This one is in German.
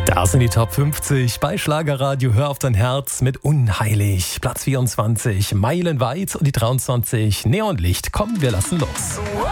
Da sind die Top 50 bei Schlagerradio. Hör auf dein Herz mit Unheilig. Platz 24, Meilenweit und die 23, Neonlicht. Komm, wir lassen los.